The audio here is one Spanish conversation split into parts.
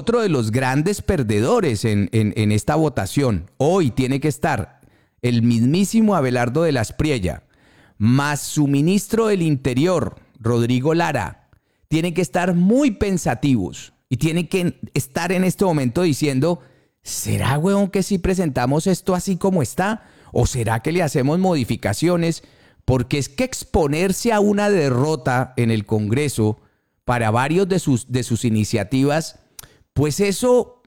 otro de los grandes perdedores en esta votación. Hoy tiene que estar el mismísimo Abelardo de la Espriella, más su ministro del Interior, Rodrigo Lara. Tienen que estar muy pensativos y tienen que estar en este momento diciendo, ¿será, huevón, que si presentamos esto así como está? ¿O será que le hacemos modificaciones? Porque es que exponerse a una derrota en el Congreso para varios de sus iniciativas, pues eso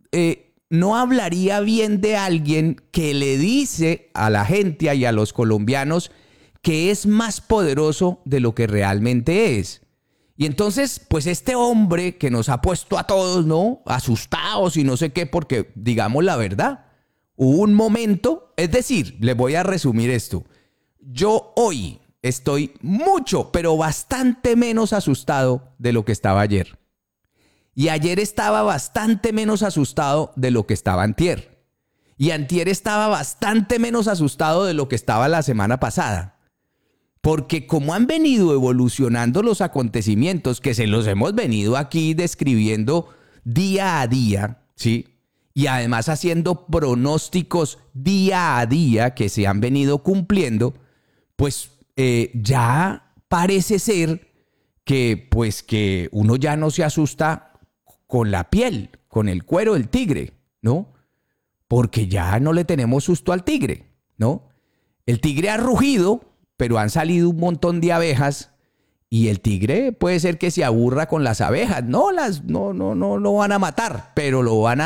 no hablaría bien de alguien que le dice a la gente y a los colombianos que es más poderoso de lo que realmente es. Y entonces, pues este hombre que nos ha puesto a todos, ¿no?, asustados y no sé qué, porque digamos la verdad, hubo un momento, es decir, les voy a resumir esto. Yo hoy estoy mucho, pero bastante menos asustado de lo que estaba ayer. Y ayer estaba bastante menos asustado de lo que estaba antier. Y antier estaba bastante menos asustado de lo que estaba la semana pasada. Porque como han venido evolucionando los acontecimientos, que se los hemos venido aquí describiendo día a día, ¿sí? Y además haciendo pronósticos día a día que se han venido cumpliendo, pues ya parece ser que, pues, que uno ya no se asusta con la piel, con el cuero del tigre, ¿no? Porque ya no le tenemos susto al tigre, ¿no? El tigre ha rugido, pero han salido un montón de abejas y el tigre puede ser que se aburra con las abejas. No lo van a matar, pero lo van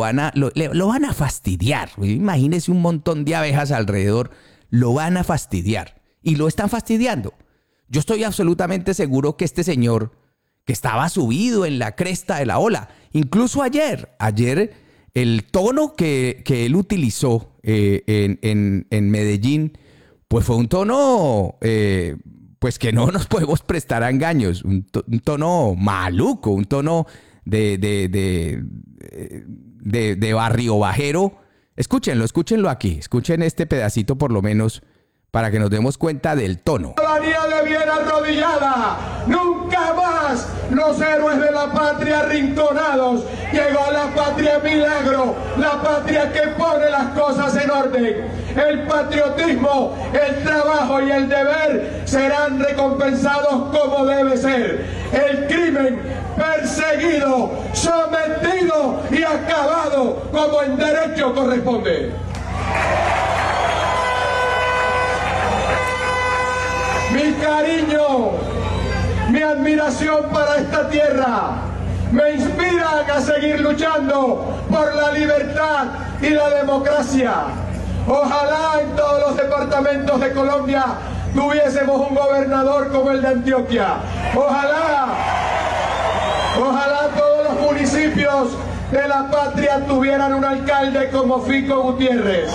a fastidiar. Imagínese un montón de abejas alrededor, lo van a fastidiar y lo están fastidiando. Yo estoy absolutamente seguro que este señor, que estaba subido en la cresta de la ola, incluso ayer el tono que él utilizó en Medellín, pues fue un tono, pues que no nos podemos prestar a engaños, un tono maluco, un tono de barrio bajero. Escúchenlo aquí, escuchen este pedacito por lo menos para que nos demos cuenta del tono. La ciudadanía de bien arrodillada, nunca más los héroes de la patria arrinconados. Llegó la patria milagro, la patria que pone las cosas en orden. El patriotismo, el trabajo y el deber serán recompensados como debe ser. El crimen perseguido, sometido y acabado como en derecho corresponde. Mi cariño, mi admiración para esta tierra me inspiran a seguir luchando por la libertad y la democracia. Ojalá en todos los departamentos de Colombia tuviésemos un gobernador como el de Antioquia. Ojalá todos los municipios de la patria tuvieran un alcalde como Fico Gutiérrez.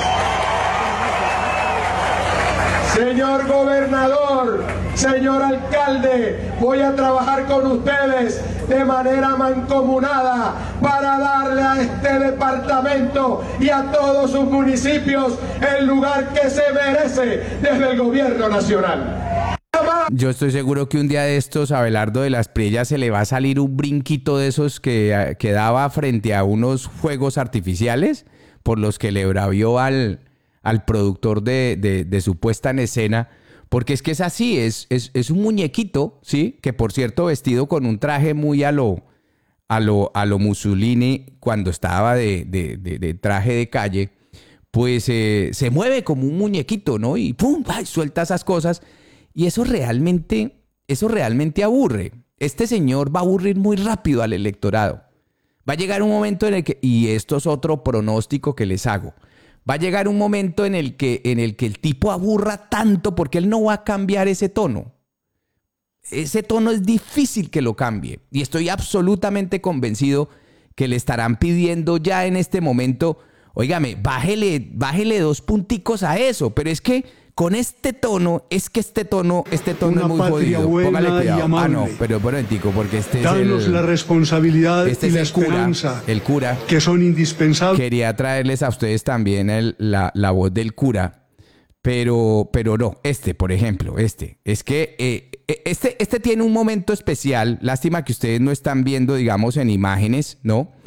Señor gobernador, señor alcalde, voy a trabajar con ustedes de manera mancomunada para darle a este departamento y a todos sus municipios el lugar que se merece desde el gobierno nacional. Yo estoy seguro que un día de estos a Abelardo de la Espriella se le va a salir un brinquito de esos que daba frente a unos fuegos artificiales por los que le bravió al productor de su puesta en escena, porque es que es así, es un muñequito, ¿sí? Que por cierto vestido con un traje muy a lo Mussolini cuando estaba de traje de calle, pues se mueve como un muñequito, ¿no? Y ¡pum! ¡Ay! Suelta esas cosas y eso realmente aburre. Este señor va a aburrir muy rápido al electorado. Va a llegar un momento en el que, y esto es otro pronóstico que les hago, va a llegar un momento en el que el tipo aburra tanto porque él no va a cambiar ese tono. Ese tono es difícil que lo cambie. Y estoy absolutamente convencido que le estarán pidiendo ya en este momento, óigame, bájele 2 punticos a eso. Pero es que con este tono es muy jodido. Póngale cuidado. No, pero por un momentico, porque danos la responsabilidad y la esperanza, el cura, que son indispensables. Quería traerles a ustedes también la voz del cura, pero no, por ejemplo, es que este tiene un momento especial. Lástima que ustedes no están viendo, digamos, en imágenes, ¿no?